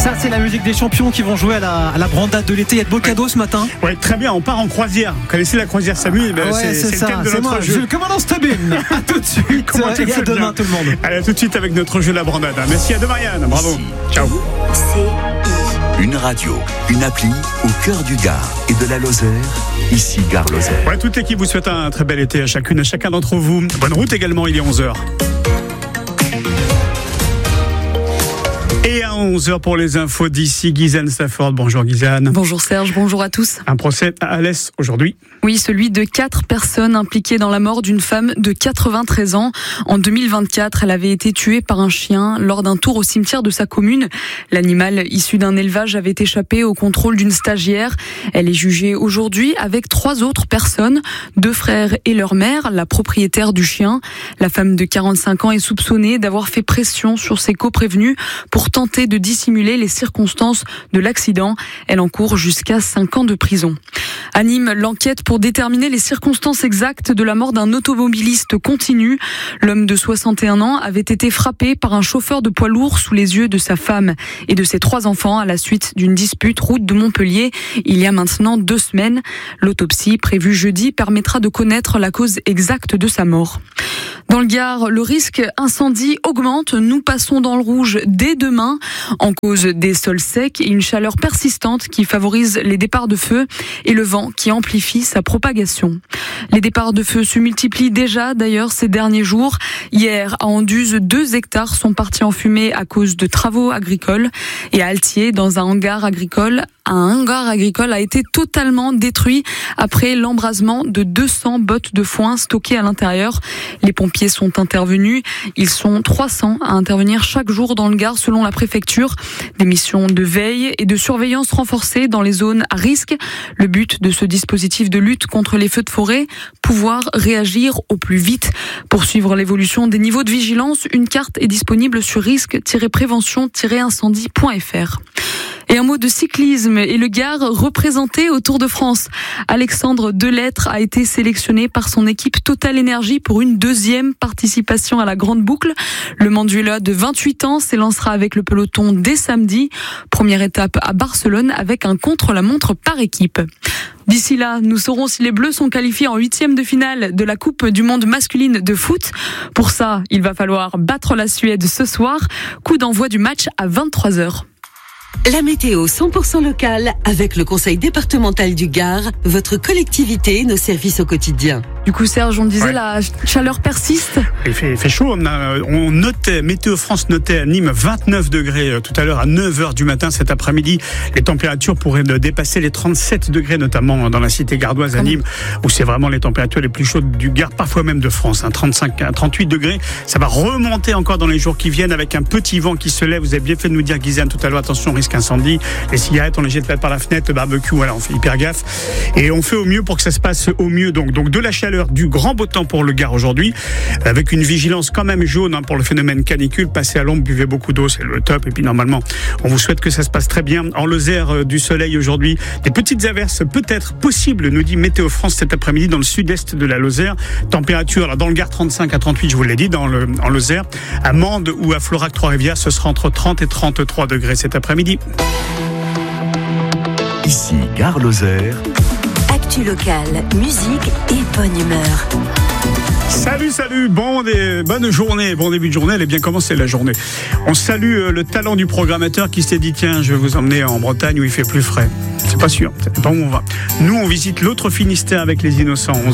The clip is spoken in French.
Ça, c'est la musique des champions qui vont jouer à la brandade de l'été. Il y a de beaux cadeaux ce matin. Oui, très bien. On part en croisière. Vous connaissez la croisière Samy? C'est le ça. thème de C'est notre moi, jeu. je le commandant Stubin. À tout de suite. Et à demain, tout le monde. Allez, à tout de suite avec notre jeu la brandade. Merci à demain, Yann. Bravo. Ciao. Une radio, une appli au cœur du Gard et de la Lozère. Ici Gare Lozère. Ouais, toute l'équipe vous souhaite un très bel été à chacune et chacun d'entre vous. Bonne route également, il est 11h. Et à 11h pour les infos d'ici, Guyzane Stafford. Bonjour Guyzane. Bonjour Serge, bonjour à tous. Un procès à Alès aujourd'hui. Oui, celui de 4 personnes impliquées dans la mort d'une femme de 93 ans. En 2024, elle avait été tuée par un chien lors d'un tour au cimetière de sa commune. L'animal issu d'un élevage avait échappé au contrôle d'une stagiaire. Elle est jugée aujourd'hui avec 3 autres personnes, 2 frères et leur mère, la propriétaire du chien. La femme de 45 ans est soupçonnée d'avoir fait pression sur ses coprévenus pour tenter de dissimuler les circonstances de l'accident. Elle encourt jusqu'à 5 ans de prison. À Nîmes, l'enquête pour déterminer les circonstances exactes de la mort d'un automobiliste continue. L'homme de 61 ans avait été frappé par un chauffeur de poids lourd sous les yeux de sa femme et de ses 3 enfants à la suite d'une dispute route de Montpellier il y a maintenant 2 semaines. L'autopsie prévue jeudi permettra de connaître la cause exacte de sa mort. Dans le Gard, le risque incendie augmente. Nous passons dans le rouge dès demain en cause des sols secs et une chaleur persistante qui favorise les départs de feu et le vent qui amplifie sa propagation. Les départs de feu se multiplient déjà d'ailleurs ces derniers jours. Hier, à Anduze, 2 hectares sont partis en fumée à cause de travaux agricoles. Et à Altier, dans un hangar agricole a été totalement détruit après l'embrasement de 200 bottes de foin stockées à l'intérieur. Les pompiers sont intervenus. Ils sont 300 à intervenir chaque jour dans le Gard selon la préfecture. Des missions de veille et de surveillance renforcées dans les zones à risque. Le but de ce dispositif de lutte contre les feux de forêt, pouvoir réagir au plus vite. Pour suivre l'évolution des niveaux de vigilance, une carte est disponible sur risque-prévention-incendie.fr. Et un mot de cyclisme et le Gard représenté au Tour de France. Alexandre Delettre a été sélectionné par son équipe Total Energy pour une 2e participation à la Grande Boucle. Le Manduela de 28 ans s'élancera avec le peloton dès samedi. Première étape à Barcelone avec un contre-la-montre par équipe. D'ici là, nous saurons si les Bleus sont qualifiés en 8e de finale de la Coupe du Monde masculine de foot. Pour ça, il va falloir battre la Suède ce soir. Coup d'envoi du match à 23h. La météo 100% locale avec le Conseil départemental du Gard, votre collectivité, nos services au quotidien. Du coup, Serge, on disait la chaleur persiste. Il fait chaud. On notait, Météo France notait à Nîmes 29 degrés tout à l'heure à 9h du matin cet après-midi. Les températures pourraient dépasser les 37 degrés, notamment dans la cité gardoise à Nîmes, où c'est vraiment les températures les plus chaudes du Gard, parfois même de France. 35 à 38 degrés. Ça va remonter encore dans les jours qui viennent avec un petit vent qui se lève. Vous avez bien fait de nous dire, Guyzane, tout à l'heure, attention, risque incendie. Les cigarettes, on les jette par la fenêtre, le barbecue, voilà, on fait hyper gaffe. Et on fait au mieux pour que ça se passe au mieux. Donc de la chaleur, du grand beau temps pour le Gard aujourd'hui, avec une vigilance quand même jaune pour le phénomène canicule. Passez à l'ombre, buvez beaucoup d'eau, c'est le top. Et puis normalement, on vous souhaite que ça se passe très bien. En Lozère, du soleil aujourd'hui, des petites averses peut-être possibles, nous dit Météo France cet après-midi dans le sud-est de la Lozère. Température, alors dans le Gard 35 à 38, je vous l'ai dit, en Lozère. À Mende ou à Florac Trois-Rivières, ce sera entre 30 et 33 degrés cet après-midi. Ici Gare Lozère. Actu locale, musique et bonne humeur. Salut, bonne journée, bon début de journée, elle est bien commencée la journée. On salue le talent du programmateur qui s'est dit tiens, je vais vous emmener en Bretagne où il fait plus frais. C'est pas sûr, c'est pas où on va. Nous, on visite l'autre Finistère avec les Innocents.